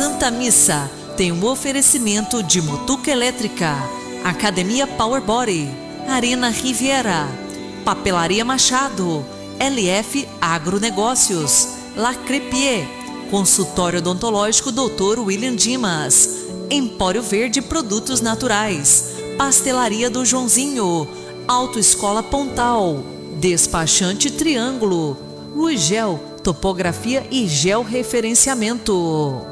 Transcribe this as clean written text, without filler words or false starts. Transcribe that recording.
Santa Missa tem um oferecimento de Mutuca Elétrica, Academia Power Body, Arena Riviera, Papelaria Machado, LF Agronegócios, La Crepier, Consultório Odontológico Dr. William Dimas, Empório Verde Produtos Naturais, Pastelaria do Joãozinho, Autoescola Pontal, Despachante Triângulo, Ruigel, Topografia e Georreferenciamento.